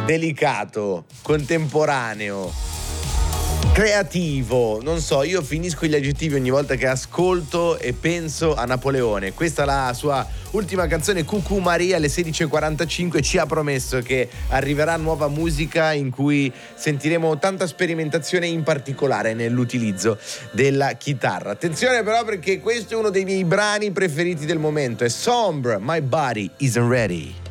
delicato, contemporaneo, creativo, non so, io finisco gli aggettivi ogni volta che ascolto e penso a Napoleone. Questa è la sua ultima canzone, Cucù Maria, alle 16:45. Ci ha promesso che arriverà nuova musica in cui sentiremo tanta sperimentazione, in particolare nell'utilizzo della chitarra. Attenzione però, perché questo è uno dei miei brani preferiti del momento, è Sombre, My Body Isn't Ready.